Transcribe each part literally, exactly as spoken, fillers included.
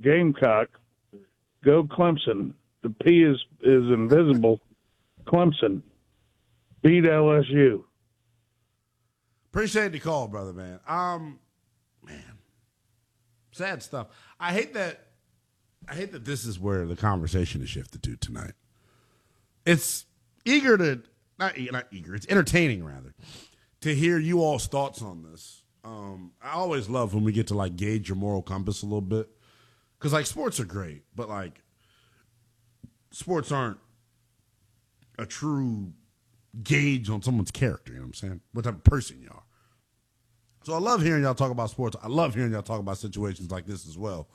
Gamecock. Go Clemson. The P is, is invisible. Clemson. Beat L S U. Appreciate the call, brother, man. Um, man, sad stuff. I hate that. I hate that this is where the conversation is shifted to tonight. It's eager to not not eager. It's entertaining rather to hear you all's thoughts on this. Um, I always love when we get to like gauge your moral compass a little bit because like sports are great, but like sports aren't a true gauge on someone's character. You know what I'm saying? What type of person you are. So I love hearing y'all talk about sports. I love hearing y'all talk about situations like this as well.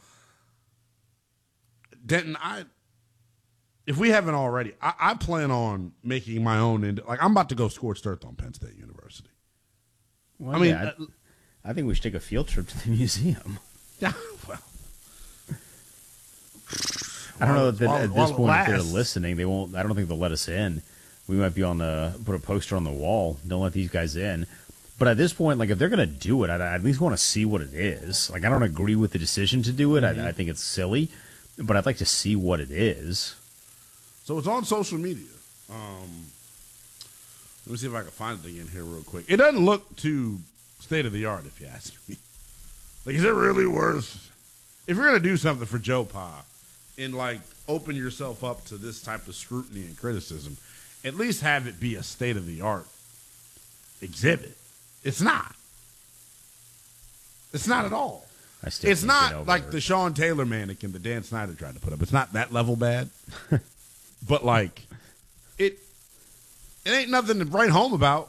Denton, I if we haven't already, I, I plan on making my own. Ind- like I'm about to go scorched earth on Penn State University. Well, I mean, yeah, uh, I, I think we should take a field trip to the museum. Yeah, well, I don't know that while- at while this it point if they're lasts. listening, they won't. I don't think they'll let us in. We might be on the put a poster on the wall. Don't let these guys in. But at this point, like if they're gonna do it, I, I at least want to see what it is. Like I don't agree with the decision to do it. Mm-hmm. I, I think it's silly, but I'd like to see what it is. So it's on social media. Um, let me see if I can find it again here real quick. It doesn't look too state of the art, if you ask me. Like, is it really worth? If you're gonna do something for Joe Pa and like open yourself up to this type of scrutiny and criticism, at least have it be a state of the art exhibit. It's not. It's not at all. I still It's can't not get over like it. the Sean Taylor mannequin that Dan Snyder tried to put up. It's not that level bad. But like it it ain't nothing to write home about.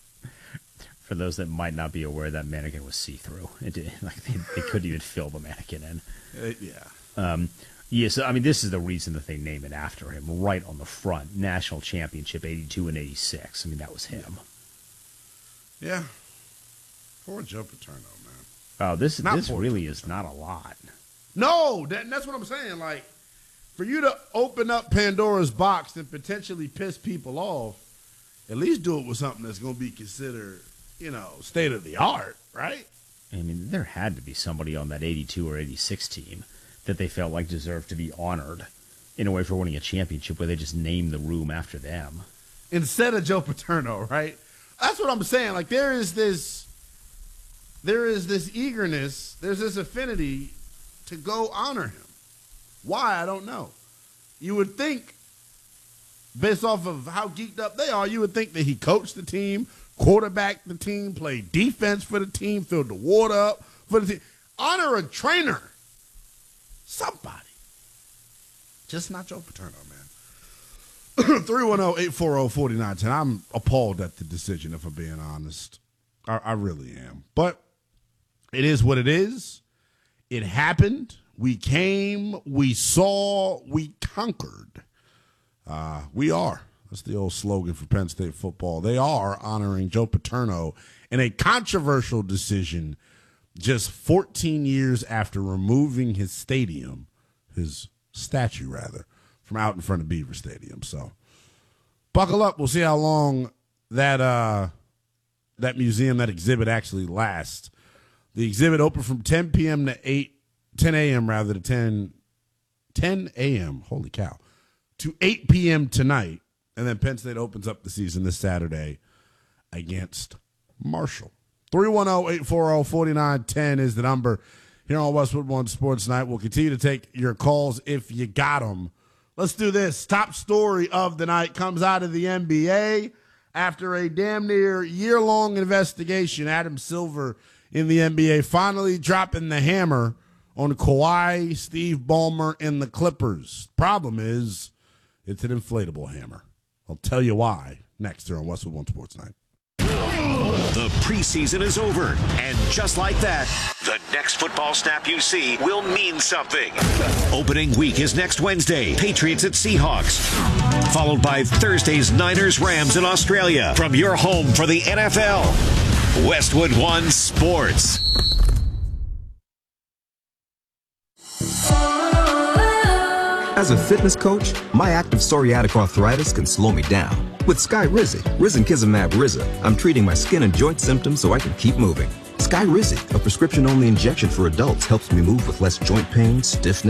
For those that might not be aware, that mannequin was see-through. It did, like they, they couldn't even fill the mannequin in. Uh, yeah. Um, yeah, so I mean, this is the reason that they name it after him, right on the front. National championship, eighty-two and eighty-six. I mean, that was him. Yeah. Poor Joe Paterno, man. Oh, this Not this poor really Joe is not a lot. No, that, that's what I'm saying. Like, for you to open up Pandora's box and potentially piss people off, at least do it with something that's going to be considered, you know, state of the art, right? I mean, there had to be somebody on that eighty-two or eighty-six team that they felt like deserved to be honored in a way for winning a championship where they just named the room after them. Instead of Joe Paterno, right? That's what I'm saying. Like, there is this, there is this eagerness, there's this affinity to go honor him. Why? I don't know. You would think, based off of how geeked up they are, you would think that he coached the team, quarterbacked the team, played defense for the team, filled the water up for the team. Honor a trainer. Somebody. Just not Joe Paterno, man. three one zero, eight four zero, four nine one zero. I'm appalled at the decision, if I'm being honest. I, I really am. But it is what it is. It happened. We came, we saw, we conquered. Uh, we are. That's the old slogan for Penn State football. They are honoring Joe Paterno in a controversial decision just fourteen years after removing his stadium, his statue, rather, from out in front of Beaver Stadium. So buckle up. We'll see how long that uh, that museum, that exhibit actually lasts. The exhibit opened from ten p.m. to eight, ten a.m. rather to ten, ten a.m. Holy cow. To eight p.m. tonight. And then Penn State opens up the season this Saturday against Marshall. three one zero, eight four zero, four nine one zero is the number here on Westwood One Sports Night. We'll continue to take your calls if you got them. Let's do this. Top story of the night comes out of the N B A. After a damn near year-long investigation, Adam Silver in the N B A finally dropping the hammer on Kawhi, Steve Ballmer, and the Clippers. Problem is, it's an inflatable hammer. I'll tell you why next here on Westwood One Sports Night. The preseason is over, and just like that, the next football snap you see will mean something. Opening week is next Wednesday, Patriots at Seahawks, followed by Thursday's Niners-Rams in Australia. From your home for the N F L, Westwood One Sports. As a fitness coach, my active psoriatic arthritis can slow me down. With Skyrizi, Risankizumab Riza, I'm treating my skin and joint symptoms so I can keep moving. Skyrizi, a prescription-only injection for adults, helps me move with less joint pain, stiffness,